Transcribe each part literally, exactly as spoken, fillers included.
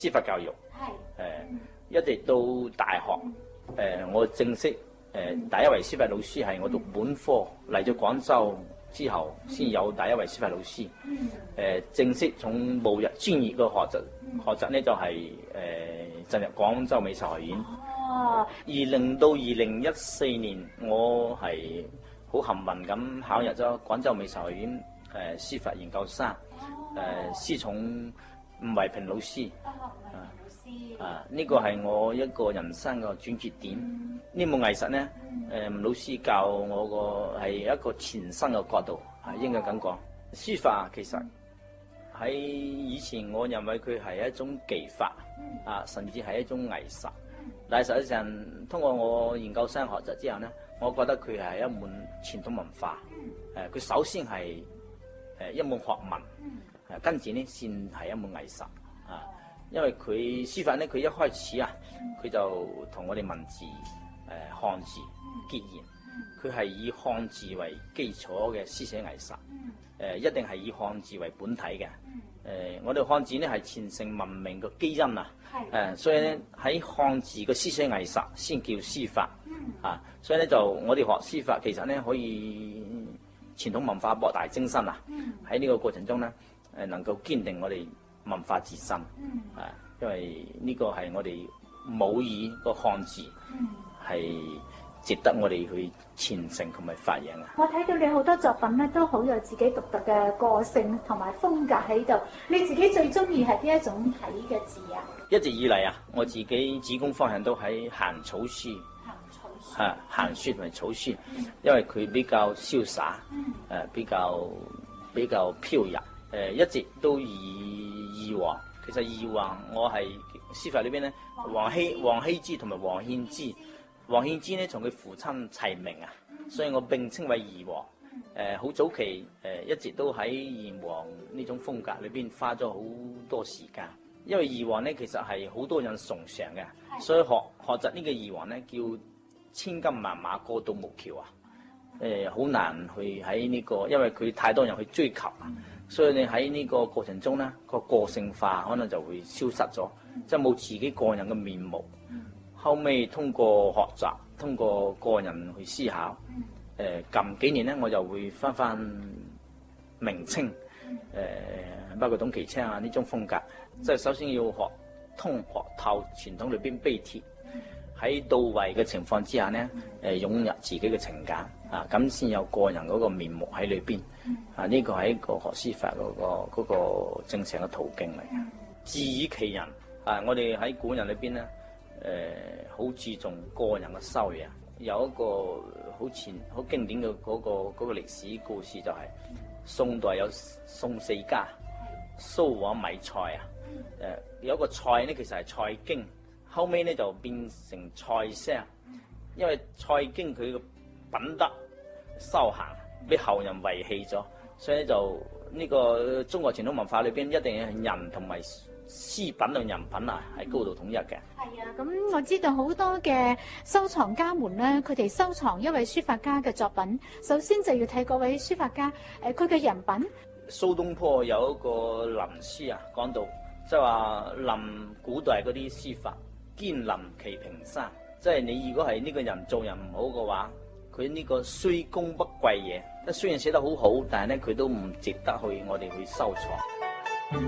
司法教育，誒一直到大學，誒我正式誒第一位司法老師係我讀本科嚟咗廣州之後，先有第一位司法老師。誒正式從步入專業嘅學習學習呢，就係誒進入廣州美術學院。二零到二零一四年，我係好幸運咁考入咗廣州美術學院誒司法研究生，誒師從吳維平老師。啊！呢個係我一個人生嘅轉折點。呢門藝術呢，誒吳老師教我個係一個全新嘅角度，係應該咁講。書法其實喺以前，我認為佢係一種技法，啊，甚至係一種藝術。但係實際上，通過我研究生學習之後呢，我覺得佢係一門傳統文化。誒，佢首先係誒一門學問，誒跟住呢先係一門藝術。啊！因為佢書法咧，佢一開始啊，佢就同我哋文字誒、呃、漢字結緣，佢係以漢字為基礎嘅書寫藝術，誒、呃、一定係以漢字為本體嘅。誒、呃、我哋漢字咧係傳承文明嘅基因啊，誒、呃、所以咧喺漢字嘅書寫藝術先叫書法啊，所以咧就我哋學書法其實咧可以傳統文化博大精深啊，喺呢個過程中咧誒能夠堅定我哋文化自身，啊，因為呢個係我哋母語個漢字，係值得我哋去傳承同埋發揚啊！ 我睇到你好多作品咧，都好有自己獨特嘅個性同埋風格喺度。你自己最中意係邊一種體嘅字啊？ 一直以嚟啊，我自己主攻方向都喺行草書，行草書，嚇行書同埋草書，因為佢比較瀟灑，誒、嗯、比較比較飄逸。誒一直都以二王，其實二王我係書法裏邊咧，王羲、王羲之同埋王獻之。王獻之咧同佢父親齊名啊，所以我並稱為二王。誒好早期誒一直都喺二王呢種風格裏邊花咗好多時間，因為二王咧其實係好多人崇尚嘅，所以學學習呢個二王咧叫千金萬馬過獨木橋啊。誒好難去喺呢個，因為佢太多人去追求啊。所以你喺呢個過程中咧，個個性化可能就會消失咗，即係冇自己個人嘅面目。後尾通過學習，通過個人去思考，誒、呃、近幾年咧，我就會翻翻明清，誒、呃、包括董其昌啊呢種風格，即係首先要學通學透傳統裏邊碑帖，喺到位嘅情況之下咧，誒湧入自己嘅情感。啊，咁先有個人嗰個面目喺裏邊，啊呢個係一個學書法嗰、嗰個嗰個正常嘅途徑嚟嘅。自以其人，啊我哋喺古人裏邊咧，誒、呃、好注重個人嘅修養。有一個好前好經典嘅嗰、嗰個嗰、嗰個歷史故事就係、是、宋代有宋四家，蘇黃米蔡啊，誒、呃、有一個蔡呢，其實係蔡京，後尾咧就變成蔡襄，因為蔡京佢嘅品德修行俾後人遺棄咗，所以咧就呢個中國傳統文化裏邊一定係人同埋詩品同人品啊係高度統一嘅。 係啊，咁我知道好多嘅收藏家們咧，佢哋收藏一位書法家嘅作品，首先就要睇嗰位書法家誒佢嘅人品。 蘇東坡有一個臨書啊，講到即係話臨古代嗰啲書法，堅臨其平生，即係你如果係呢個人做人唔好嘅話，佢呢個雖功不貴嘢，即雖然寫得好好，但係咧佢都唔值得去我哋去收藏。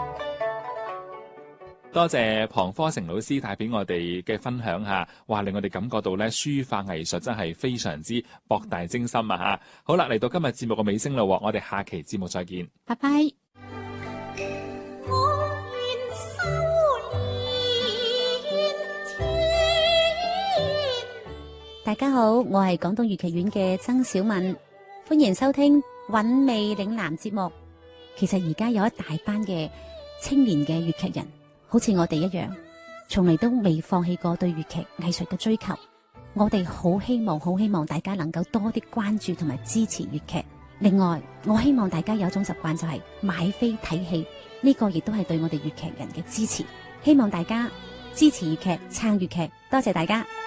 多謝龐科成老師帶俾我哋嘅分享嚇，哇令我哋感覺到咧書法藝術真係非常之博大精深啊嚇！好啦，嚟到今日節目嘅尾聲啦，我哋下期節目再見， 拜拜。 大家好，我係廣東粵劇院嘅曾小敏，歡迎收聽韻味嶺南節目。其實而家有一大班嘅青年嘅粵劇人，好似我哋一樣，從嚟都未放棄過對粵劇藝術嘅追求。我哋好希望，好希望大家能夠多啲關注同埋支持粵劇。另外，我希望大家有一種習慣就係買飛睇戲，呢個亦都係對我哋粵劇人嘅支持。希望大家支持粵劇，撐粵劇，多謝大家。